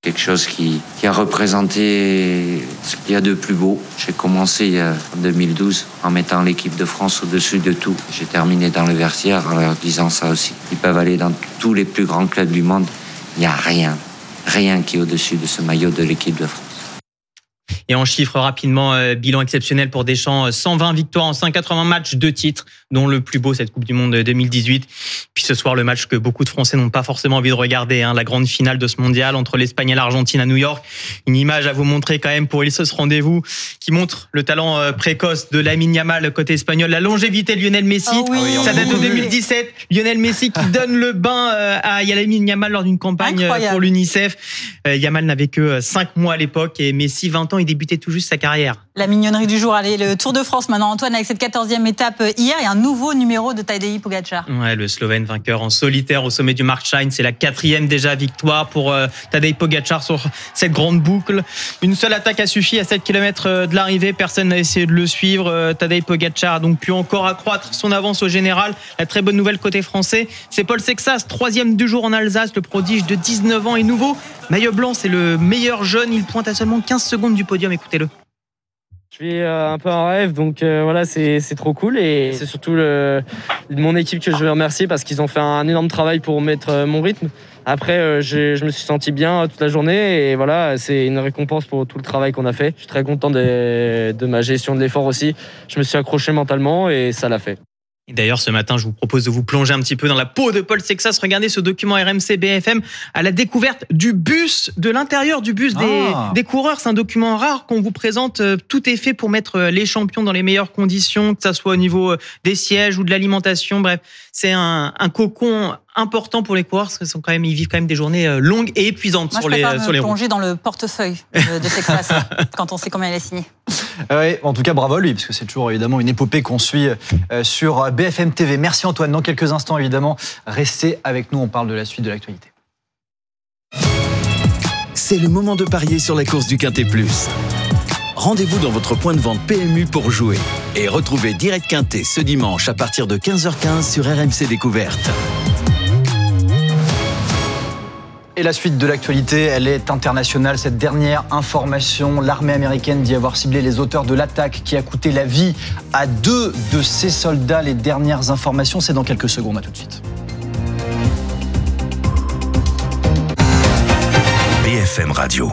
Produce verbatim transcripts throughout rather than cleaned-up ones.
quelque chose qui, qui a représenté ce qu'il y a de plus beau. J'ai commencé en deux mille douze en mettant l'équipe de France au-dessus de tout. J'ai terminé dans le vestiaire en leur disant ça aussi. Ils peuvent aller dans tous les plus grands clubs du monde. Il n'y a rien, rien qui est au-dessus de ce maillot de l'équipe de France. Et en chiffres rapidement, euh, bilan exceptionnel pour Deschamps, cent vingt victoires en cent quatre-vingts matchs, deux titres, dont le plus beau, cette Coupe du Monde deux mille dix-huit. Puis ce soir, le match que beaucoup de Français n'ont pas forcément envie de regarder, hein, la grande finale de ce mondial entre l'Espagne et l'Argentine à New York. Une image à vous montrer quand même pour illustrer ce rendez-vous qui montre le talent euh, précoce de Lamine Yamal côté espagnol, la longévité de Lionel Messi. Oh oui, ça date de deux mille dix-sept. Lionel Messi qui donne le bain euh, à Lamine Yamal lors d'une campagne Incroyable. pour l'UNICEF. Euh, Yamal n'avait que cinq mois à l'époque et Messi, vingt ans, il débutait tout juste sa carrière. La mignonnerie du jour, allez, le Tour de France maintenant, Antoine, avec cette quatorzième étape hier et un nouveau numéro de Tadej Pogačar. Ouais, le Slovène vainqueur en solitaire au sommet du Markstein, c'est la quatrième déjà victoire pour euh, Tadej Pogačar sur cette grande boucle. Une seule attaque a suffi à sept kilomètres de l'arrivée, personne n'a essayé de le suivre. Euh, Tadej Pogačar a donc pu encore accroître son avance au général. La très bonne nouvelle côté français, c'est Paul Sexas, troisième du jour en Alsace, le prodige de dix-neuf ans et nouveau. Maillot blanc, c'est le meilleur jeune, il pointe à seulement quinze secondes du podium, écoutez-le. Je vis euh, un peu un rêve, donc euh, voilà, c'est, c'est trop cool et c'est surtout le, mon équipe que je veux remercier parce qu'ils ont fait un énorme travail pour mettre euh, mon rythme. Après, euh, je, je me suis senti bien toute la journée et voilà, c'est une récompense pour tout le travail qu'on a fait. Je suis très content de, de ma gestion de l'effort aussi. Je me suis accroché mentalement et ça l'a fait. Et d'ailleurs, ce matin, je vous propose de vous plonger un petit peu dans la peau de Paul Sexas. Regardez ce document R M C B F M à la découverte du bus, de l'intérieur du bus des, ah. des coureurs. C'est un document rare qu'on vous présente. Tout est fait pour mettre les champions dans les meilleures conditions, que ça soit au niveau des sièges ou de l'alimentation. Bref, c'est un, un cocon important pour les coureurs parce qu'ils sont quand même, ils vivent quand même des journées longues et épuisantes. Moi, sur je les, préfère sur les me plonger routes. dans le portefeuille de, de Sexas quand on sait combien il a signé. Oui, en tout cas, bravo à lui, parce que c'est toujours évidemment une épopée qu'on suit euh, sur B F M T V. Merci Antoine. Dans quelques instants, évidemment, restez avec nous. On parle de la suite de l'actualité. C'est le moment de parier sur la course du Quintet Plus. Rendez-vous dans votre point de vente P M U pour jouer. Et retrouvez Direct Quintet ce dimanche à partir de quinze heures quinze sur R M C Découverte. Et la suite de l'actualité, elle est internationale. Cette dernière information, l'armée américaine dit avoir ciblé les auteurs de l'attaque qui a coûté la vie à deux de ses soldats. Les dernières informations, c'est dans quelques secondes. À tout de suite. B F M Radio.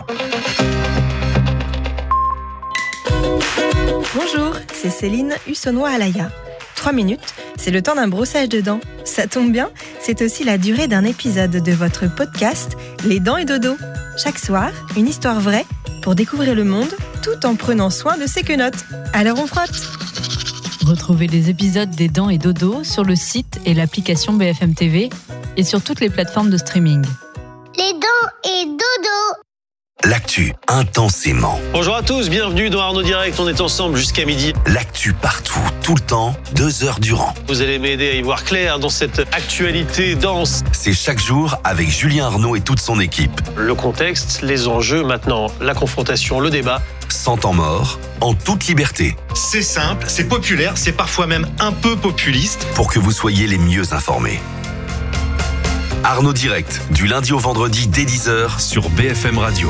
Bonjour, c'est Céline Hussonnois-Alaya. Trois minutes, c'est le temps d'un brossage de dents. Ça tombe bien, c'est aussi la durée d'un épisode de votre podcast Les Dents et Dodo. Chaque soir, une histoire vraie pour découvrir le monde tout en prenant soin de ses quenottes. Alors on frotte. Retrouvez les épisodes des Dents et Dodo sur le site et l'application B F M T V et sur toutes les plateformes de streaming. Les Dents et Dodo. L'actu intensément. Bonjour à tous, bienvenue dans Arnaud Direct, on est ensemble jusqu'à midi. L'actu partout, tout le temps, deux heures durant. Vous allez m'aider à y voir clair dans cette actualité dense. C'est chaque jour avec Julien Arnaud et toute son équipe. Le contexte, les enjeux, maintenant la confrontation, le débat. Sans temps mort, en toute liberté. C'est simple, c'est populaire, c'est parfois même un peu populiste. Pour que vous soyez les mieux informés. Arnaud Direct, du lundi au vendredi dès dix heures sur B F M Radio.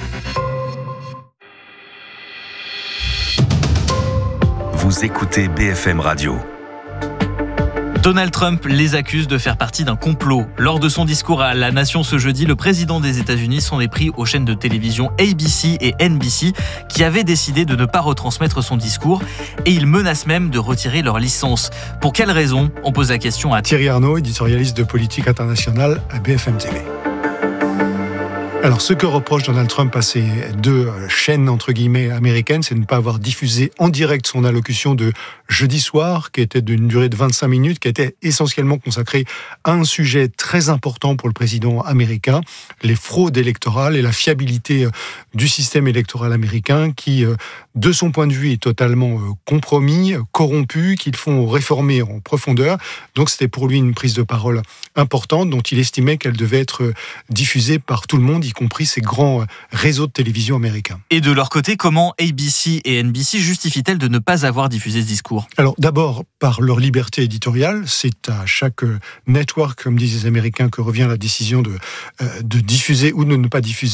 Vous écoutez B F M Radio. Donald Trump les accuse de faire partie d'un complot. Lors de son discours à la nation ce jeudi, le président des États-Unis s'en est pris aux chaînes de télévision A B C et N B C qui avaient décidé de ne pas retransmettre son discours et il menace même de retirer leur licence. Pour quelles raisons ? On pose la question à Thierry Arnaud, éditorialiste de politique internationale à B F M T V. Alors, ce que reproche Donald Trump à ces deux chaînes, entre guillemets, américaines, c'est de ne pas avoir diffusé en direct son allocution de jeudi soir, qui était d'une durée de vingt-cinq minutes, qui était essentiellement consacrée à un sujet très important pour le président américain, les fraudes électorales et la fiabilité du système électoral américain, qui, de son point de vue, est totalement compromis, corrompu, qu'il faut réformer en profondeur. Donc, c'était pour lui une prise de parole importante, dont il estimait qu'elle devait être diffusée par tout le monde, y compris ces grands réseaux de télévision américains. Et de leur côté, comment A B C et N B C justifient-elles de ne pas avoir diffusé ce discours ? Alors d'abord, par leur liberté éditoriale, c'est à chaque network, comme disent les Américains, que revient la décision de, euh, de diffuser ou de ne pas diffuser